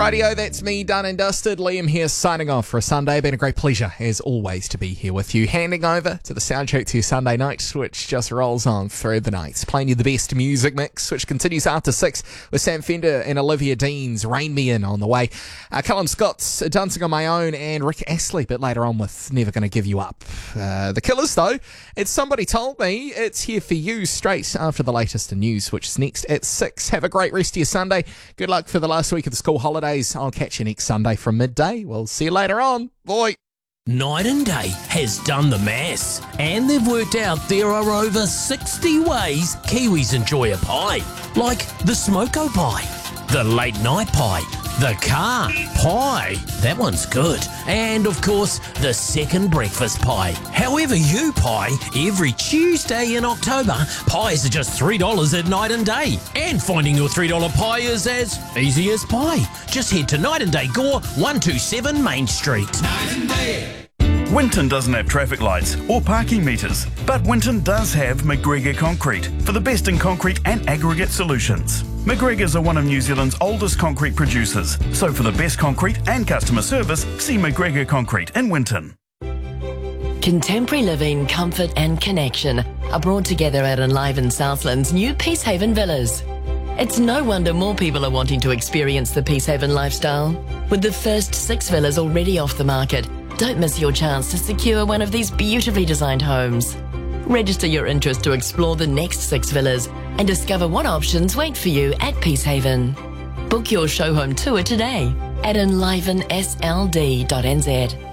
Radio, that's me, done and dusted. Liam here, signing off for a Sunday. Been a great pleasure, as always, to be here with you. Handing over to the soundtrack to your Sunday night, which just rolls on through the night. Playing you the best music mix, which continues after 6 with Sam Fender and Olivia Dean's Rain Me In on the way. Callum Scott's Dancing on My Own and Rick Astley a bit later on with Never Gonna Give You Up. The Killers, though, it's Somebody Told Me. It's here for you straight after the latest in news, which is next at 6. Have a great rest of your Sunday. Good luck for the last week of the school holidays. I'll catch you next Sunday from midday. We'll see you later on. Bye. Night and Day has done the maths, and they've worked out there are over 60 ways Kiwis enjoy a pie, like the smoko pie, the late night pie, the car pie, that one's good, and of course the second breakfast pie. However you pie, every Tuesday in October, pies are just $3 at Night and Day, and finding your $3 pie is as easy as pie. Just head to Night and Day Gore, 127 Main Street. Night and Day. Winton doesn't have traffic lights or parking meters, but Winton does have McGregor Concrete for the best in concrete and aggregate solutions. McGregor's are one of New Zealand's oldest concrete producers, so for the best concrete and customer service, see McGregor Concrete in Winton. Contemporary living, comfort and connection are brought together at Enliven Southland's new Peacehaven Villas. It's no wonder more people are wanting to experience the Peacehaven lifestyle. With the first 6 villas already off the market, don't miss your chance to secure one of these beautifully designed homes. Register your interest to explore the next 6 villas and discover what options wait for you at Peacehaven. Book your show home tour today at enlivensld.nz.